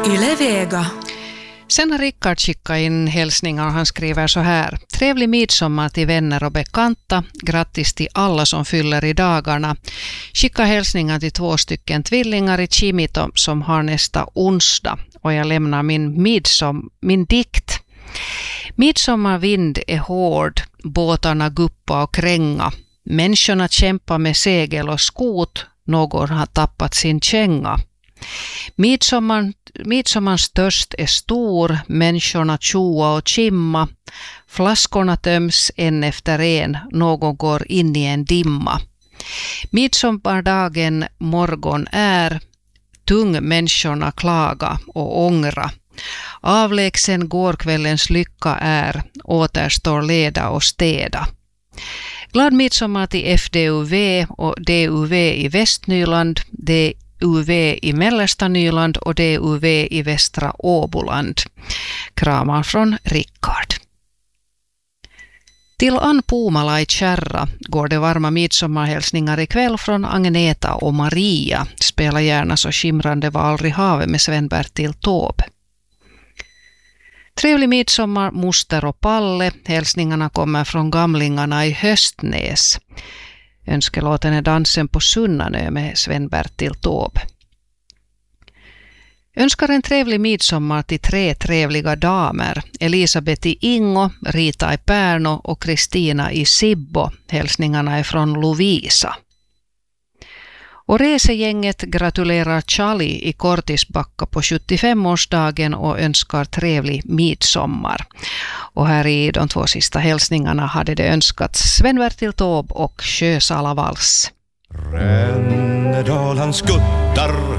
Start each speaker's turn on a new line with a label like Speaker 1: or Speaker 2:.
Speaker 1: Yle Vega.
Speaker 2: Sen har Rickard skickat in hälsningar och han skriver så här. Trevlig midsommar till vänner och bekanta. Grattis till alla som fyller i dagarna. Skicka hälsningar till 2 stycken tvillingar i Kimito som har nästa onsdag. Och jag lämnar min dikt. Midsommarvind är hård. Båtarna guppa och kränga. Människorna kämpar med segel och skot. Någon har tappat sin känga. Midsommarens törst är stor, människorna tjoa och kimma. Flaskorna töms en efter en, någon går in i en dimma. Midsommardagen morgon är, tung människorna klaga och ångra. Avlägsen gårkvällens lycka är, återstår leda och städa. Glad midsommar till FDUV och DUV i Västnyland, DUV i mellersta Nyland och DUV i västra Åboland. Kramar från Rickard. Till Ann Puumala i Kärra går det varma midsommarhälsningar ikväll från Agneta och Maria. Spela gärna så skimrande var aldrig havet med Sven-Bertil Taube. Trevlig midsommar moster och Palle. Hälsningarna kommer från gamlingarna i Höstnäs. Önskelåten är Dansen på Sunnanö med Sven-Bertil Taube. Önskar en trevlig midsommar till 3 trevliga damer. Elisabeth i Ingo, Rita i Pärno och Kristina i Sibbo. Hälsningarna är från Lovisa. Och resegänget gratulerar Charlie i Kortisbacka på 75-årsdagen och önskar trevlig midsommar. Och här i de 2 sista hälsningarna hade det önskats Sven-Bertil Taube och Sjösala Vals.
Speaker 3: Rännedal han skuttar